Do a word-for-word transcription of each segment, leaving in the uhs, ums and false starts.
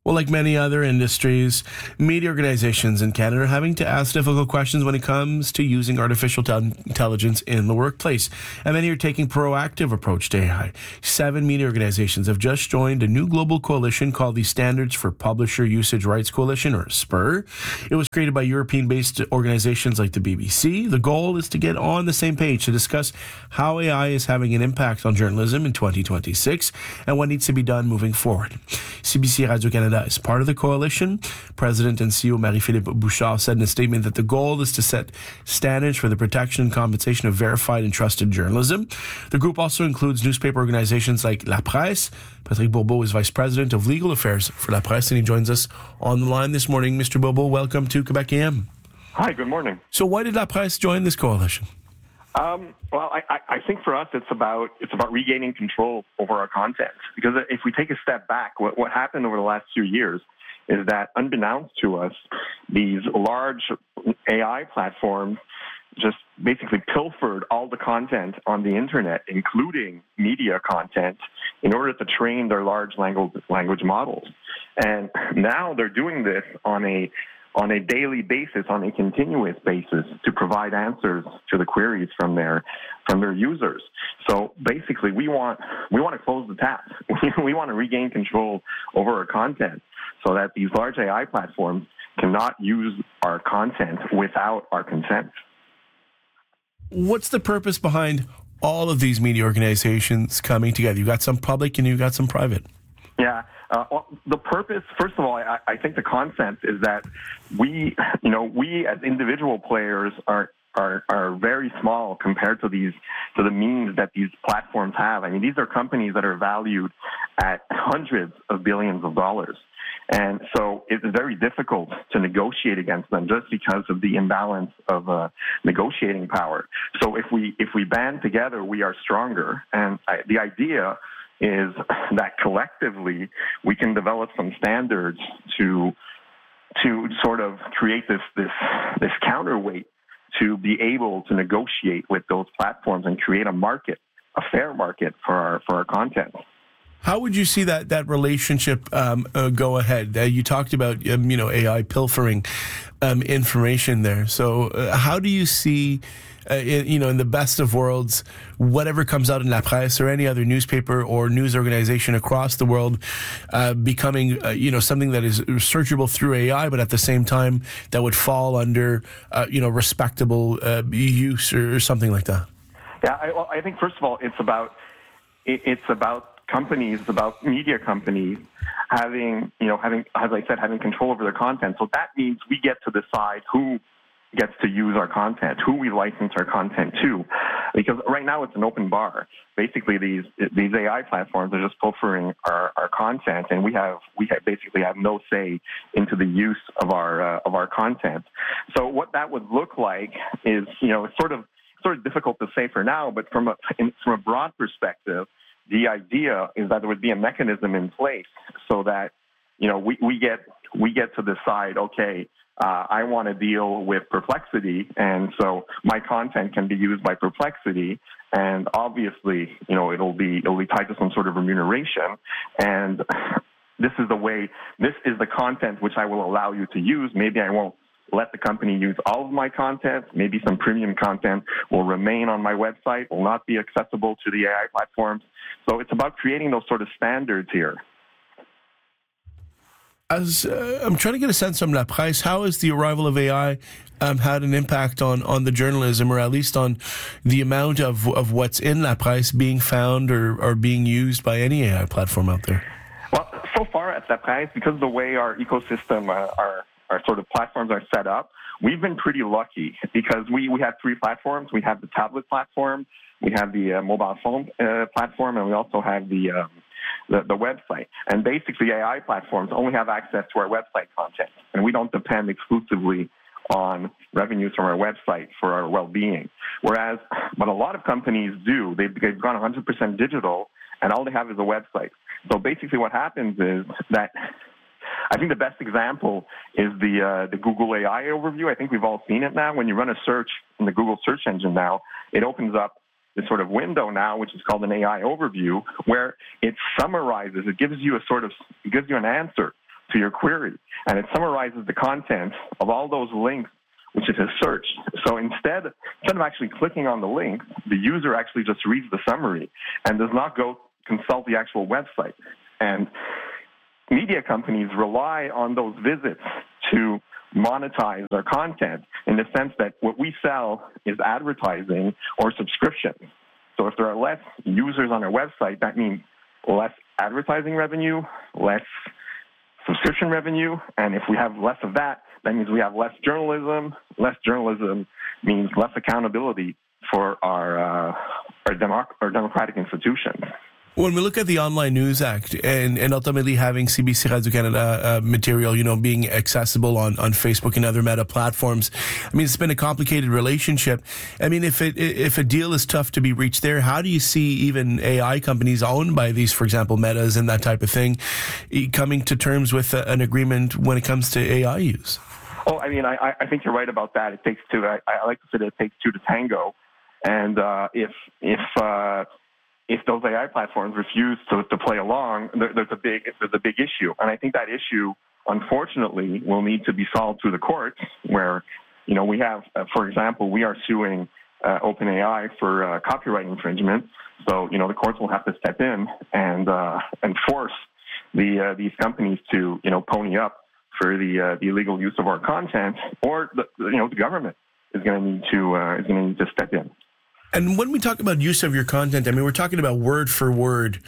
Well, like many other industries, media organizations in Canada are having to ask difficult questions when it comes to using artificial tel- intelligence in the workplace. And many are taking a proactive approach to A I. Seven media organizations have just joined a new global coalition called the Standards for Publisher Usage Rights Coalition, or SPUR. It was created by European-based organizations like the B B C. The goal is to get on the same page to discuss how A I is having an impact on journalism in twenty twenty-six and what needs to be done moving forward. C B C Radio-Canada is part of the coalition. President and C E O Marie-Philippe Bouchard said in a statement that the goal is to set standards for the protection and compensation of verified and trusted journalism. The group also includes newspaper organizations like La Presse. Patrick Bourbeau is Vice President of Legal Affairs for La Presse, and he joins us on the line this morning. Mister Bourbeau, welcome to Quebec A M. Hi, good morning. So why did La Presse join this coalition? Um, well, I, I, I think for us, it's about it's about regaining control over our content. Because if we take a step back, what, what happened over the last few years is that, unbeknownst to us, these large A I platforms just basically pilfered all the content on the internet, including media content, in order to train their large language language models. And now they're doing this on a on a daily basis, on a continuous basis, to provide answers to the queries from their from their users. So basically, we want we want to close the tap. We want to regain control over our content so that these large A I platforms cannot use our content without our consent. What's the purpose behind all of these media organizations coming together? You've got some public and you've got some private. Yeah. Uh, well, the purpose, first of all, I, I think the concept is that we, you know, we as individual players are, are are very small compared to these to the means that these platforms have. I mean, these are companies that are valued at hundreds of billions of dollars. And so it's very difficult to negotiate against them just because of the imbalance of uh, negotiating power. So if we if we band together, we are stronger. And I, the idea is that collectively we can develop some standards to to sort of create this this this counterweight to be able to negotiate with those platforms and create a market, a fair market for our for our content. How would you see that that relationship um, uh, go ahead? Uh, you talked about um, you know A I pilfering um, information there. So uh, how do you see, uh, in, you know, in the best of worlds, whatever comes out in La Presse or any other newspaper or news organization across the world uh, becoming uh, you know something that is searchable through A I, but at the same time that would fall under uh, you know respectable uh, use or, or something like that? Yeah, I, well, I think first of all, it's about it, it's about. companies, about media companies having, you know, having, as I said, having control over their content. So that means we get to decide who gets to use our content, who we license our content to. Because right now it's an open bar. Basically, these these A I platforms are just pilfering our, our content, and we have we have basically have no say into the use of our uh, of our content. So what that would look like is, you know, it's sort of sort of difficult to say for now, but from a in, from a broad perspective, the idea is that there would be a mechanism in place so that, you know, we, we get we get to decide, okay, uh, I want to deal with Perplexity, and so my content can be used by Perplexity, and obviously, you know, it'll be it'll be tied to some sort of remuneration, and this is the way, this is the content which I will allow you to use. Maybe I won't let the company use all of my content. Maybe some premium content will remain on my website, will not be accessible to the A I platforms. So it's about creating those sort of standards here. As uh, I'm trying to get a sense from La Presse, how has the arrival of A I um, had an impact on, on the journalism, or at least on the amount of, of what's in La Presse being found or, or being used by any A I platform out there? Well, so far at La Presse, because of the way our ecosystem, uh, our our sort of platforms are set up, we've been pretty lucky because we, we have three platforms. We have the tablet platform, we have the uh, mobile phone uh, platform, and we also have the, um, the the website. And basically, A I platforms only have access to our website content, and we don't depend exclusively on revenues from our website for our well-being. Whereas, what a lot of companies do, they've, they've gone one hundred percent digital, and all they have is a website. So basically what happens is that I think the best example is the uh, the Google A I overview. I think we've all seen it now. When you run a search in the Google search engine now, it opens up this sort of window now, which is called an A I overview, where it summarizes, it gives you a sort of, it gives you an answer to your query, and it summarizes the content of all those links which it has searched. So instead, instead of actually clicking on the link, the user actually just reads the summary and does not go consult the actual website. And media companies rely on those visits to monetize their content in the sense that what we sell is advertising or subscriptions. So if there are less users on our website, that means less advertising revenue, less subscription revenue, and if we have less of that, that means we have less journalism. Less journalism means less accountability for our uh, our, democ- our democratic institutions. When we look at the Online News Act and, and ultimately having C B C Radio-Canada uh, material, you know, being accessible on, on Facebook and other meta platforms, I mean, it's been a complicated relationship. I mean, if it if a deal is tough to be reached there, how do you see even A I companies owned by these, for example, Metas and that type of thing, coming to terms with a, an agreement when it comes to A I use? Oh, I mean, I, I think you're right about that. It takes two. I, I like to say that it takes two to tango. And uh, if if uh, if those A I platforms refuse to, to play along, there, there's a big there's a big issue. And I think that issue, unfortunately, will need to be solved through the courts. Where, you know, we have, uh, for example, we are suing uh, OpenAI for uh, copyright infringement. So, you know, the courts will have to step in and uh, and force the uh, these companies to, you know, pony up for the uh, the illegal use of our content, or the, you know the government is going to need to uh, is going to need to step in. And when we talk about use of your content, I mean we're talking about word for word,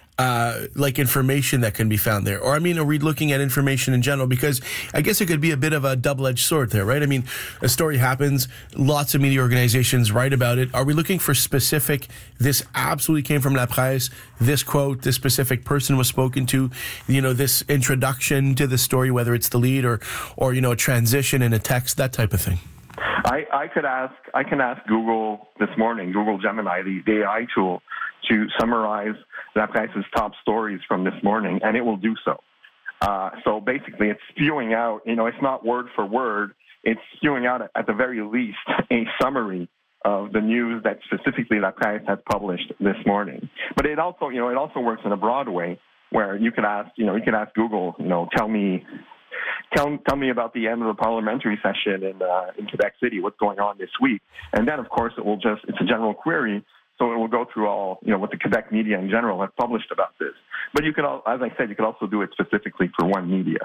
uh, like information that can be found there, or I mean, are we looking at information in general? Because I guess it could be a bit of a double-edged sword there, right? I mean, a story happens, lots of media organizations write about it. Are we looking for specific? This absolutely came from La Presse. This quote, this specific person was spoken to. You know, this introduction to the story, whether it's the lead or, or you know, a transition in a text, that type of thing. I, I could ask. I can ask Google this morning, Google Gemini, the, the A I tool, to summarize La Presse's top stories from this morning, and it will do so. Uh, so basically, it's spewing out. You know, it's not word for word. It's spewing out, at the very least, a summary of the news that specifically La Presse has published this morning. But it also, you know, it also works in a broad way, where you could ask, you know, you could ask Google, you know, tell me. Tell, tell me about the end of the parliamentary session in uh, in Quebec City. What's going on this week? And then, of course, it will just, it's a general query, so it will go through all, you know, what the Quebec media in general have published about this. But you could, as I said, you could also do it specifically for one media.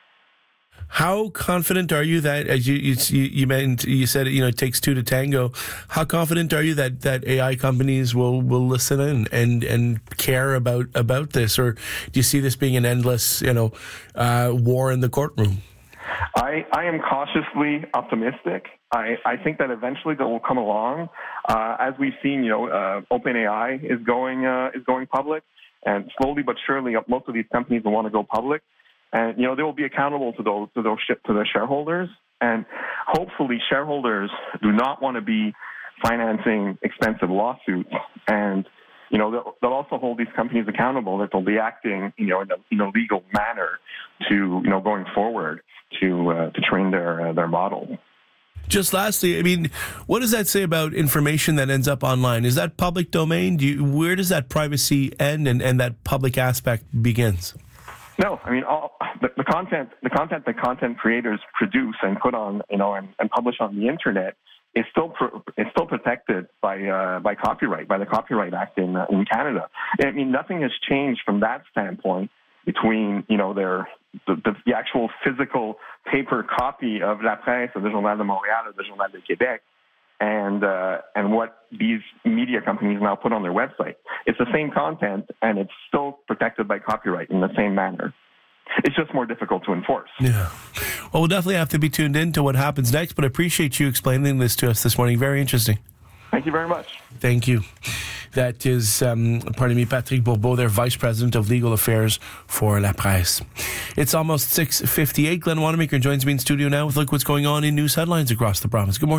How confident are you that, as you you you, meant, you said, you know, it takes two to tango. How confident are you that, that A I companies will, will listen in and, and care about, about this, or do you see this being an endless, you know, uh, war in the courtroom? I, I am cautiously optimistic. I, I think that eventually that will come along. Uh, as we've seen, you know, uh, OpenAI is going uh, is going public, and slowly but surely, most of these companies will want to go public. And, you know, they will be accountable to those to those to their shareholders. And hopefully shareholders do not want to be financing expensive lawsuits. And, you know, they'll, they'll also hold these companies accountable that they'll be acting, you know, in a, in a legal manner to, you know, going forward to uh, to train their uh, their model. Just lastly, I mean, what does that say about information that ends up online? Is that public domain? Do you, where does that privacy end and, and that public aspect begins? No, I mean all the, the content. The content that content creators produce and put on, you know, and, and publish on the internet is still pro, is still protected by uh, by copyright, by the Copyright Act in uh, in Canada. I mean, nothing has changed from that standpoint between, you know, their the, the, the actual physical paper copy of La Presse, or the Journal de Montréal, or the Journal de Québec, and uh, and what these media companies now put on their website. It's the same content, and it's still protected by copyright in the same manner. It's just more difficult to enforce. Yeah. Well, we'll definitely have to be tuned in to what happens next, but I appreciate you explaining this to us this morning. Very interesting. Thank you very much. Thank you. That is, um, pardon me, Patrick Bourbeau, their Vice President of Legal Affairs for La Presse. It's almost six fifty-eight. Glenn Wanamaker joins me in studio now with a look what's going on in news headlines across the province. Good morning, Glenn.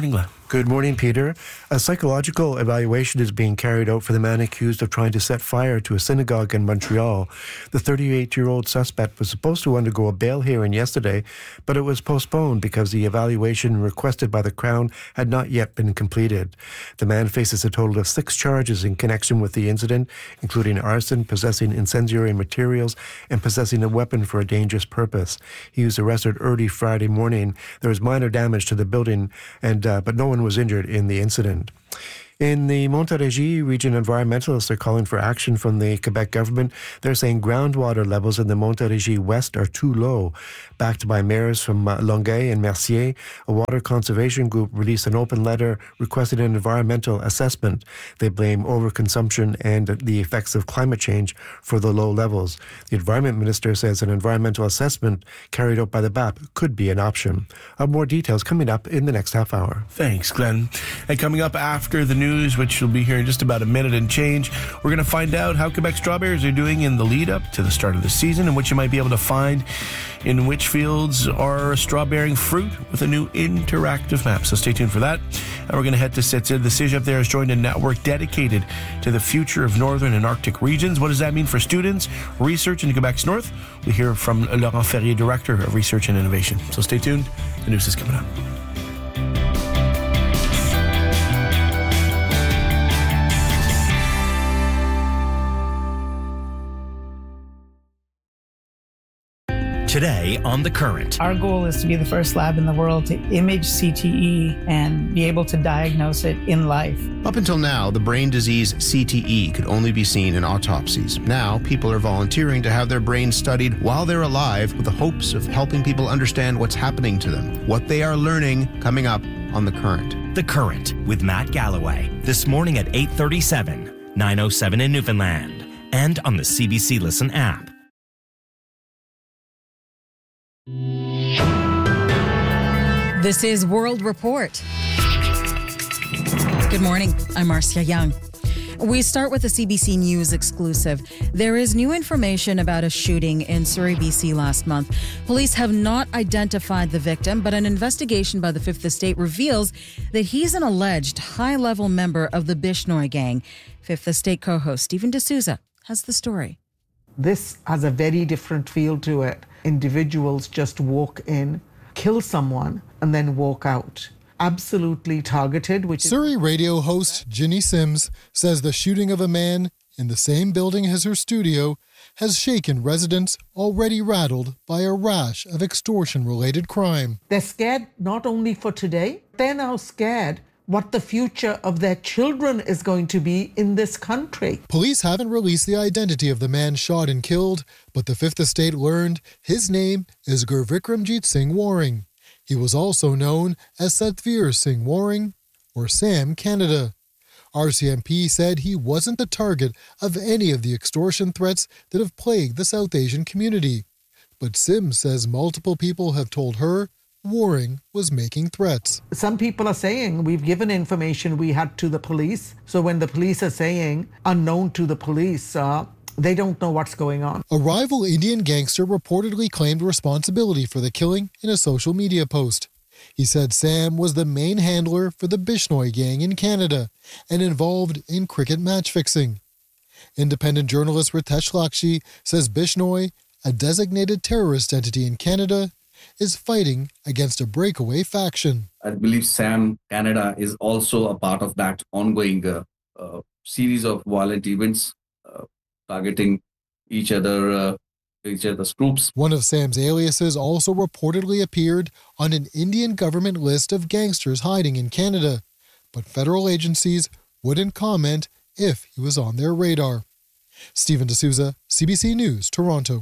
Good morning, Peter. A psychological evaluation is being carried out for the man accused of trying to set fire to a synagogue in Montreal. The thirty-eight-year-old suspect was supposed to undergo a bail hearing yesterday, but it was postponed because the evaluation requested by the Crown had not yet been completed. The man faces a total of six charges in connection with the incident, including arson, possessing incendiary materials, and possessing a weapon for a dangerous purpose. He was arrested early Friday morning. There was minor damage to the building, and uh, but no one was injured in the incident. In the Montérégie region, environmentalists are calling for action from the Quebec government. They're saying groundwater levels in the Montérégie West are too low. Backed by mayors from uh, Longueuil and Mercier, a water conservation group released an open letter requesting an environmental assessment. They blame overconsumption and the effects of climate change for the low levels. The environment minister says an environmental assessment carried out by the B A P could be an option. Uh, more details coming up in the next half hour. Thanks, Glenn. And coming up after the news, which will be here in just about a minute and change, we're going to find out how Quebec strawberries are doing in the lead up to the start of the season and what you might be able to find in which fields are straw-bearing fruit with a new interactive map. So stay tuned for that. And we're going to head to Sept-Îles. The Cégep there has joined a network dedicated to the future of northern and Arctic regions. What does that mean for students, research in Quebec's north? We hear from Laurent Ferrier, Director of Research and Innovation. So stay tuned. The news is coming up. Today on The Current. Our goal is to be the first lab in the world to image C T E and be able to diagnose it in life. Up until now, the brain disease C T E could only be seen in autopsies. Now, people are volunteering to have their brains studied while they're alive with the hopes of helping people understand what's happening to them, what they are learning, coming up on The Current. The Current with Matt Galloway. This morning at eight thirty-seven, nine oh seven in Newfoundland, and on the C B C Listen app. This is World Report. Good morning. I'm Marcia Young. We start with a C B C News exclusive. There is new information about a shooting in Surrey, B C last month. Police have not identified the victim, but an investigation by the Fifth Estate reveals that he's an alleged high-level member of the Bishnoi gang. Fifth Estate co-host Stephen D'Souza has the story. This has a very different feel to it. Individuals just walk in, kill someone, and then walk out. Absolutely targeted, which Surrey is... radio host Ginny Sims says the shooting of a man in the same building as her studio has shaken residents already rattled by a rash of extortion-related crime. They're scared not only for today, they're now scared what the future of their children is going to be in this country. Police haven't released the identity of the man shot and killed, but the Fifth Estate learned his name is Gurvikramjit Singh Waring. He was also known as Satvir Singh Waring, or Sam Canada. R C M P said he wasn't the target of any of the extortion threats that have plagued the South Asian community. But Sims says multiple people have told her Waring was making threats. Some people are saying we've given information we had to the police. So when the police are saying unknown to the police, uh, they don't know what's going on. A rival Indian gangster reportedly claimed responsibility for the killing in a social media post. He said Sam was the main handler for the Bishnoi gang in Canada and involved in cricket match fixing. Independent journalist Ritesh Lakshmi says Bishnoi, a designated terrorist entity in Canada, is fighting against a breakaway faction. I believe Sam Canada is also a part of that ongoing uh, uh, series of violent events uh, targeting each other, uh, each other's groups. One of Sam's aliases also reportedly appeared on an Indian government list of gangsters hiding in Canada, but federal agencies wouldn't comment if he was on their radar. Stephen D'Souza, C B C News, Toronto.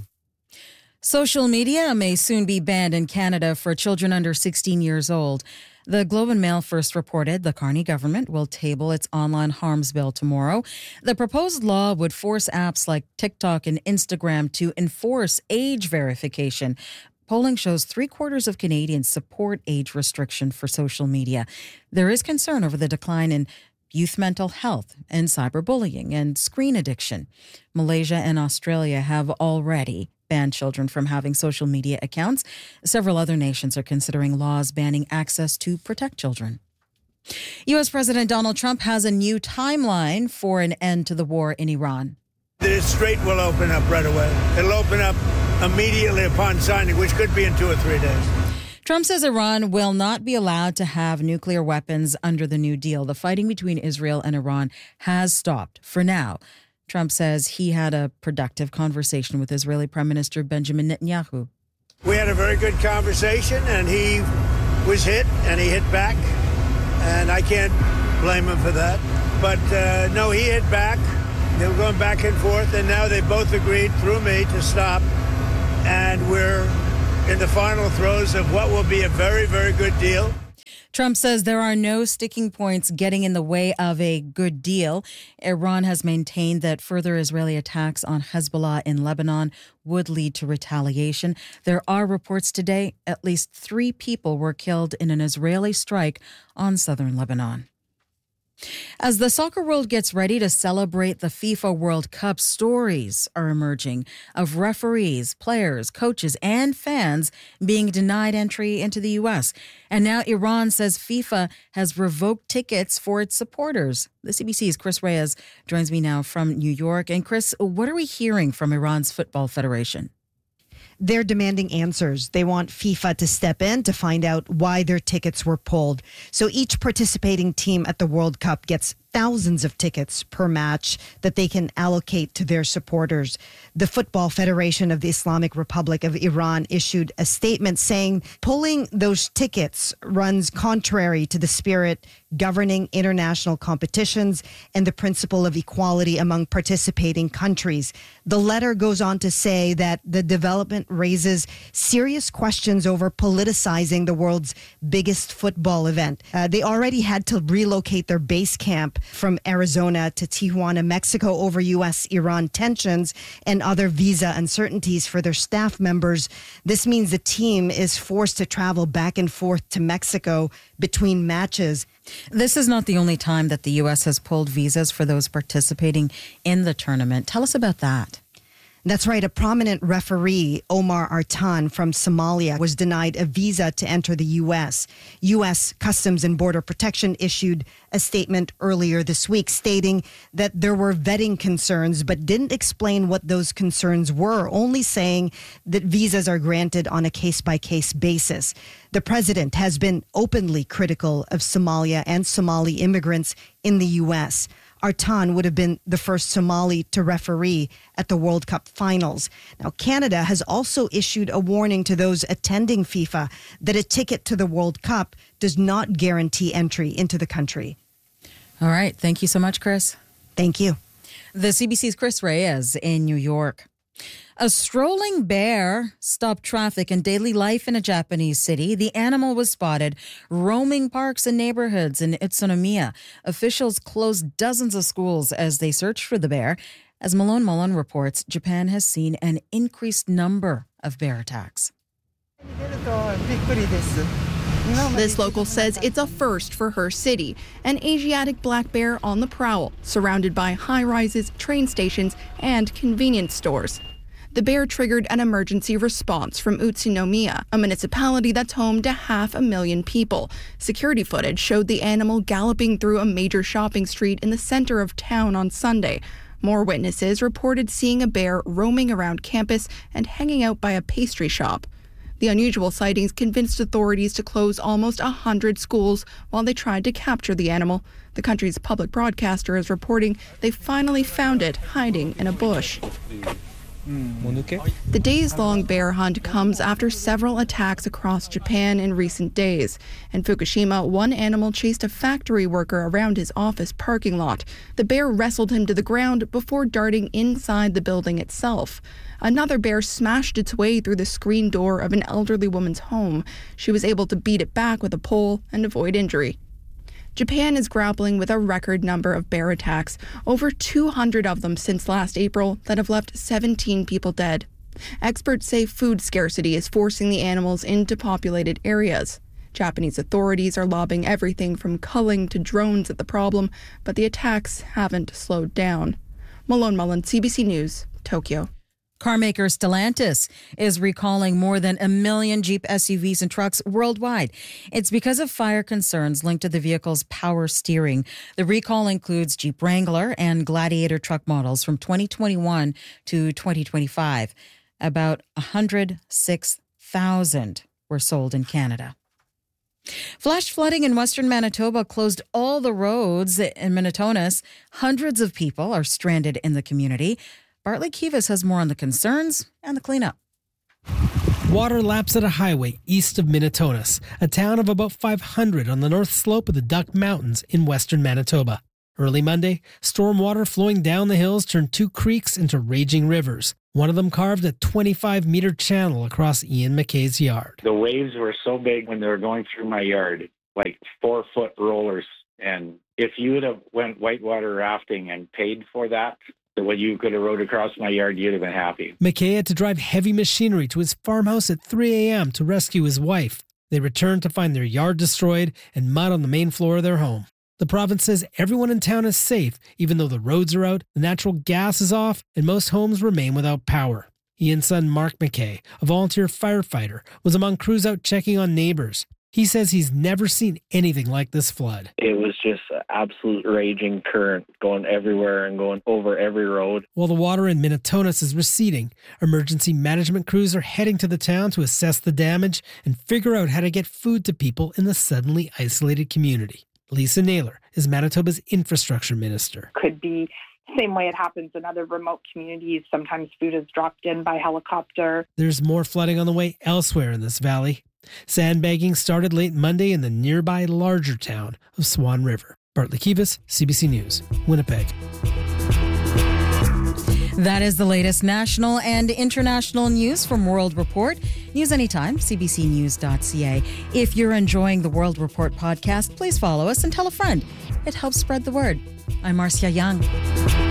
Social media may soon be banned in Canada for children under sixteen years old. The Globe and Mail first reported the Carney government will table its online harms bill tomorrow. The proposed law would force apps like TikTok and Instagram to enforce age verification. Polling shows three quarters of Canadians support age restriction for social media. There is concern over the decline in youth mental health and cyberbullying and screen addiction. Malaysia and Australia have already banned children from having social media accounts. Several other nations are considering laws banning access to protect children. U S. President Donald Trump has a new timeline for an end to the war in Iran. The Strait will open up right away. It'll open up immediately upon signing, which could be in two or three days. Trump says Iran will not be allowed to have nuclear weapons under the New Deal. The fighting between Israel and Iran has stopped for now. Trump says he had a productive conversation with Israeli Prime Minister Benjamin Netanyahu. We had a very good conversation, and he was hit, and he hit back, and I can't blame him for that. But, uh, no, he hit back. They were going back and forth, and now they both agreed through me to stop, and we're in the final throes of what will be a very, very good deal. Trump says there are no sticking points getting in the way of a good deal. Iran has maintained that further Israeli attacks on Hezbollah in Lebanon would lead to retaliation. There are reports today at least three people were killed in an Israeli strike on southern Lebanon. As the soccer world gets ready to celebrate the FIFA World Cup, stories are emerging of referees, players, coaches, and fans being denied entry into the U S. And now Iran says FIFA has revoked tickets for its supporters. The C B C's Chris Reyes joins me now from New York. And Chris, what are we hearing from Iran's Football Federation? They're demanding answers. They want FIFA to step in to find out why their tickets were pulled. So each participating team at the World Cup gets thousands of tickets per match that they can allocate to their supporters. The Football Federation of the Islamic Republic of Iran issued a statement saying pulling those tickets runs contrary to the spirit governing international competitions and the principle of equality among participating countries. The letter goes on to say that the development raises serious questions over politicizing the world's biggest football event. Uh, they already had to relocate their base camp from Arizona to Tijuana, Mexico over U S Iran tensions and other visa uncertainties for their staff members. This means the team is forced to travel back and forth to Mexico between matches. This is not the only time that the U S has pulled visas for those participating in the tournament. Tell us about that. That's right. A prominent referee, Omar Artan from Somalia, was denied a visa to enter the U S. U S Customs and Border Protection issued a statement earlier this week stating that there were vetting concerns, but didn't explain what those concerns were, only saying that visas are granted on a case-by-case basis. The president has been openly critical of Somalia and Somali immigrants in the U S. Artan would have been the first Somali to referee at the World Cup finals. Now, Canada has also issued a warning to those attending FIFA that a ticket to the World Cup does not guarantee entry into the country. All right. Thank you so much, Chris. Thank you. The C B C's Chris Reyes in New York. A strolling bear stopped traffic and daily life in a Japanese city. The animal was spotted roaming parks and neighborhoods in Utsunomiya. Officials closed dozens of schools as they searched for the bear. As Malone Mullen reports, Japan has seen an increased number of bear attacks. This local says it's a first for her city. An Asiatic black bear on the prowl, surrounded by high-rises, train stations, and convenience stores. The bear triggered an emergency response from Utsunomiya, a municipality that's home to half a million people. Security footage showed the animal galloping through a major shopping street in the center of town on Sunday. More witnesses reported seeing a bear roaming around campus and hanging out by a pastry shop. The unusual sightings convinced authorities to close almost one hundred schools while they tried to capture the animal. The country's public broadcaster is reporting they finally found it hiding in a bush. The days-long bear hunt comes after several attacks across Japan in recent days. In Fukushima, one animal chased a factory worker around his office parking lot. The bear wrestled him to the ground before darting inside the building itself. Another bear smashed its way through the screen door of an elderly woman's home. She was able to beat it back with a pole and avoid injury. Japan is grappling with a record number of bear attacks, over two hundred of them since last April, that have left seventeen people dead. Experts say food scarcity is forcing the animals into populated areas. Japanese authorities are lobbing everything from culling to drones at the problem, but the attacks haven't slowed down. Malone Mullen, C B C News, Tokyo. Carmaker Stellantis is recalling more than a million Jeep S U Vs and trucks worldwide. It's because of fire concerns linked to the vehicle's power steering. The recall includes Jeep Wrangler and Gladiator truck models from twenty twenty-one to twenty twenty-five. About one hundred six thousand were sold in Canada. Flash flooding in western Manitoba closed all the roads in Minnetonka. Hundreds of people are stranded in the community. Bartley Kivas has more on the concerns and the cleanup. Water laps at a highway east of Minnetonka, a town of about five hundred on the north slope of the Duck Mountains in western Manitoba. Early Monday, storm water flowing down the hills turned two creeks into raging rivers. One of them carved a twenty-five meter channel across Ian McKay's yard. The waves were so big when they were going through my yard, like four foot rollers. And if you would have went whitewater rafting and paid for that, what you could have rode across my yard, you'd have been happy. McKay had to drive heavy machinery to his farmhouse at three a.m. to rescue his wife. They returned to find their yard destroyed and mud on the main floor of their home. The province says everyone in town is safe, even though the roads are out, the natural gas is off, and most homes remain without power. Ian's son, Mark McKay, a volunteer firefighter, was among crews out checking on neighbors. He says he's never seen anything like this flood. It was just an absolute raging current going everywhere and going over every road. While the water in Minnetonka is receding, emergency management crews are heading to the town to assess the damage and figure out how to get food to people in the suddenly isolated community. Lisa Naylor is Manitoba's infrastructure minister. Could be the same way it happens in other remote communities. Sometimes food is dropped in by helicopter. There's more flooding on the way elsewhere in this valley. Sandbagging started late Monday in the nearby larger town of Swan River. Bartley Kivas, C B C News, Winnipeg. That is the latest national and international news from World Report. News anytime, c b c news dot c a. If you're enjoying the World Report podcast, please follow us and tell a friend. It helps spread the word. I'm Marcia Young.